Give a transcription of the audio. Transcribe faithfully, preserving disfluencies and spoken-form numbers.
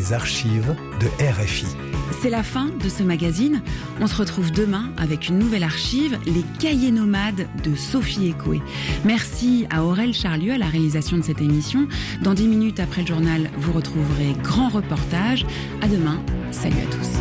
les archives de R F I. C'est la fin de ce magazine. On se retrouve demain avec une nouvelle archive, les cahiers nomades de Sophie Ekoué. Merci à Aurel Charlieu à la réalisation de cette émission. Dans dix minutes après le journal, vous retrouverez Grand Reportage. À demain. Salut à tous.